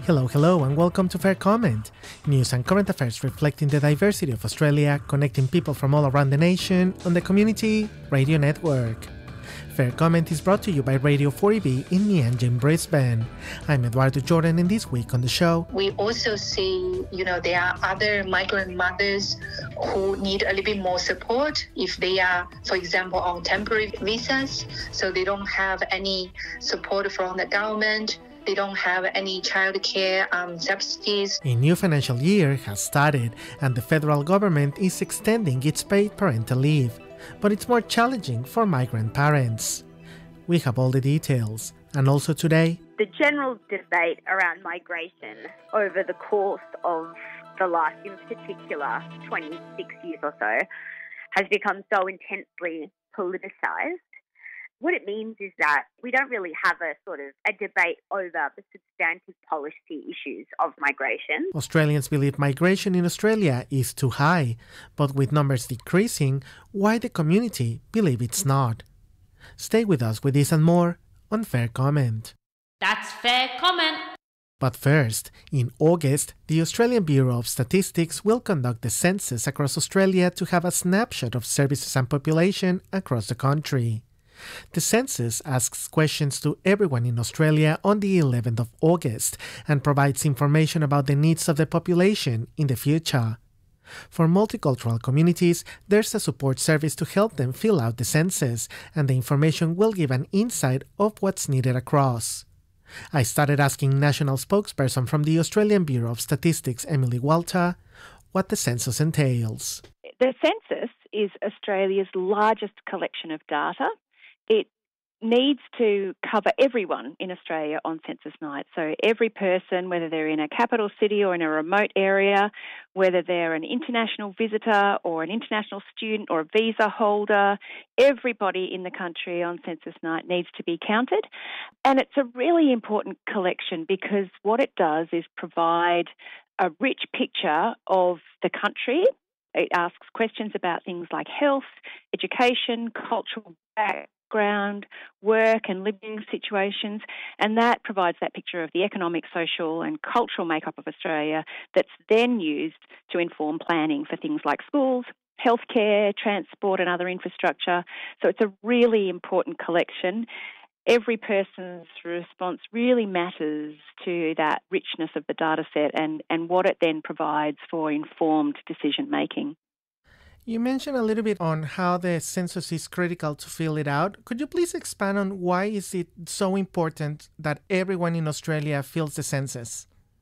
Hello, and welcome to Fair Comment, news and current affairs reflecting the diversity of Australia, connecting people from all around the nation on the Community Radio Network. Fair Comment is brought to you by Radio 40B in Meanjin, Brisbane. I'm Eduardo Jordan, and this week on the show, we also see, there are other migrant mothers who need a little bit more support if they are, for example, on temporary visas, so they don't have any support from the government. They don't have any childcare subsidies. A new financial year has started, and the federal government is extending its paid parental leave, but it's more challenging for migrant parents. We have all the details, and also today, the general debate around migration over the course of the last, in particular, 26 years or so, has become so intensely politicised. What it means is that we don't really have a debate over the substantive policy issues of migration. Australians believe migration in Australia is too high, but with numbers decreasing, why the community believe it's not. Stay with us with this and more on Fair Comment. That's Fair Comment. But first, in August, the Australian Bureau of Statistics will conduct the census across Australia to have a snapshot of services and population across the country. The census asks questions to everyone in Australia on the 11th of August and provides information about the needs of the population in the future. For multicultural communities, there's a support service to help them fill out the census, and the information will give an insight of what's needed across. I started asking national spokesperson from the Australian Bureau of Statistics, Emily Walter, what the census entails. The census is Australia's largest collection of data. It needs to cover everyone in Australia on census night. So every person, whether they're in a capital city or in a remote area, whether they're an international visitor or an international student or a visa holder, everybody in the country on census night needs to be counted. And it's a really important collection because what it does is provide a rich picture of the country. It asks questions about things like health, education, cultural background, work and living situations, and that provides that picture of the economic, social and cultural makeup of Australia that's then used to inform planning for things like schools, healthcare, transport and other infrastructure. So it's a really important collection. Every person's response really matters to that richness of the data set and what it then provides for informed decision making. You mentioned a little bit on how the census is critical to fill it out. Could you please expand on why is it so important that everyone in Australia fills the census?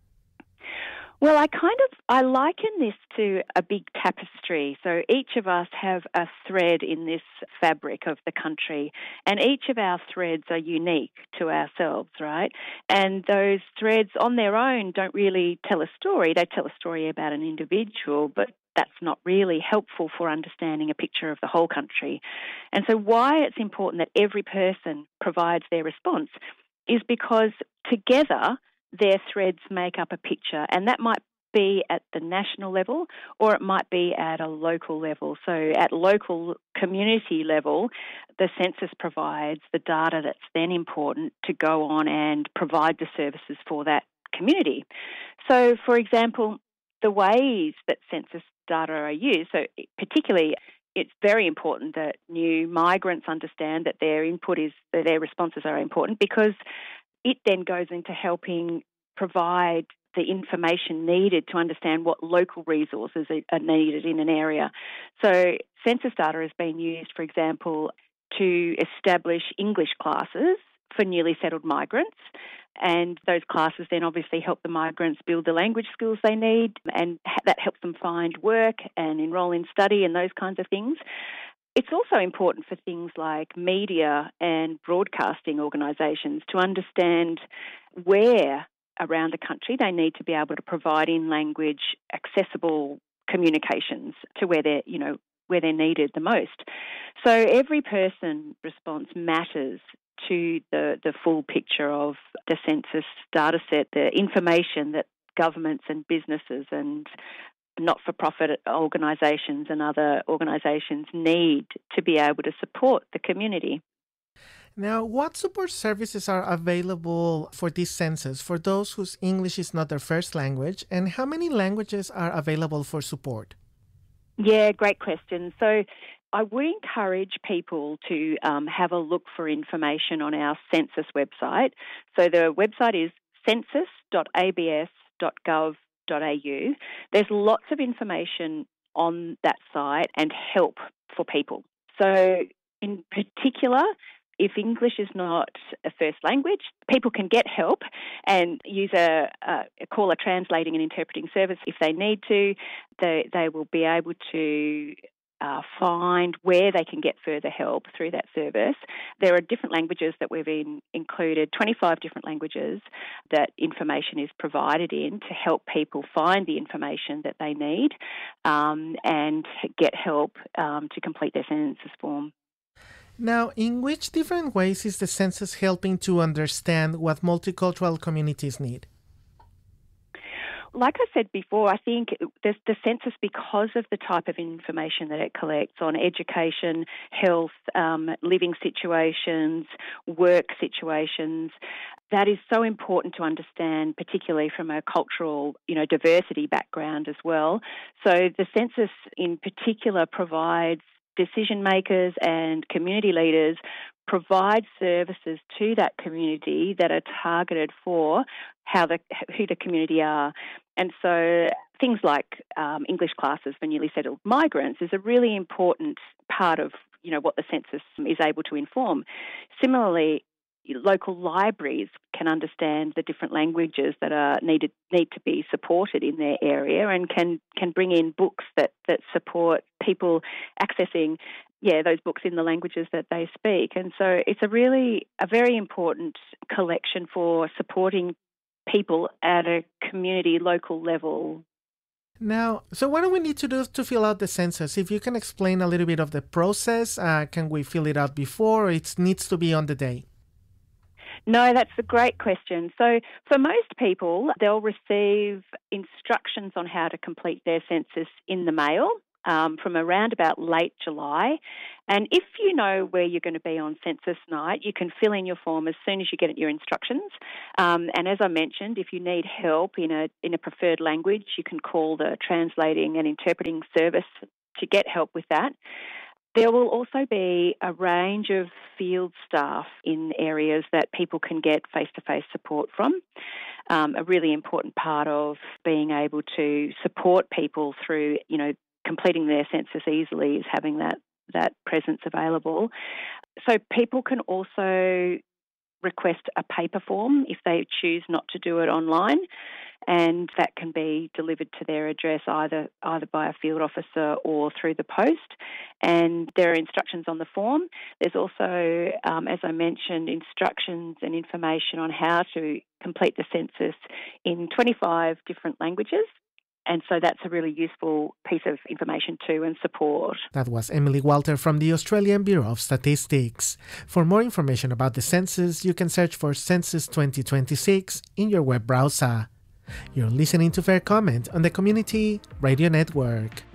Well, I liken this to a big tapestry. So each of us have a thread in this fabric of the country, and each of our threads are unique to ourselves, right? And those threads on their own don't really tell a story. They tell a story about an individual, but that's not really helpful for understanding a picture of the whole country. And so why it's important that every person provides their response is because together their threads make up a picture, and that might be at the national level or it might be at a local level. So at local community level, the census provides the data that's then important to go on and provide the services for that community. So, for example, the ways that census data are used, so particularly it's very important that new migrants understand that their responses are important because it then goes into helping provide the information needed to understand what local resources are needed in an area. So census data has been used, for example, to establish English classes for newly settled migrants, and those classes then obviously help the migrants build the language skills they need, and that helps them find work and enrol in study and those kinds of things. It's also important for things like media and broadcasting organisations to understand where around the country they need to be able to provide in language accessible communications to where they're needed the most. So every person's response matters to the full picture of the census data set, the information that governments and businesses and not-for-profit organisations and other organisations need to be able to support the community. Now, what support services are available for this census for those whose English is not their first language, and how many languages are available for support? Yeah, great question. So I would encourage people to have a look for information on our census website. So the website is census.abs.gov.au. There's lots of information on that site and help for people. So in particular, if English is not a first language, people can get help and use call a translating and interpreting service if they need to. They will be able to find where they can get further help through that service. There are different languages that we've included, 25 different languages that information is provided in to help people find the information that they need and get help to complete their census form. Now, in which different ways is the census helping to understand what multicultural communities need? Like I said before, I think the census, because of the type of information that it collects on education, health, living situations, work situations, that is so important to understand, particularly from a cultural, diversity background as well. So the census in particular provides decision makers and community leaders provide services to that community that are targeted for who the community are. And so things like English classes for newly settled migrants is a really important part of what the census is able to inform. Similarly, local libraries can understand the different languages that need to be supported in their area and can bring in books that support people accessing those books in the languages that they speak. And so it's a very important collection for supporting people at a community local level. Now, so what do we need to do to fill out the census? If you can explain a little bit of the process, can we fill it out before or it needs to be on the day? No, that's a great question. So for most people, they'll receive instructions on how to complete their census in the mail from around about late July. And if you know where you're going to be on census night, you can fill in your form as soon as you get your instructions. And as I mentioned, if you need help in a preferred language, you can call the translating and interpreting service to get help with that. There will also be a range of field staff in areas that people can get face-to-face support from. A really important part of being able to support people through, completing their census easily is having that presence available. So people can also request a paper form if they choose not to do it online, and that can be delivered to their address either by a field officer or through the post. And there are instructions on the form. There's also, as I mentioned, instructions and information on how to complete the census in 25 different languages. And so that's a really useful piece of information too and support. That was Emily Walter from the Australian Bureau of Statistics. For more information about the census, you can search for Census 2026 in your web browser. You're listening to Fair Comment on the Community Radio Network.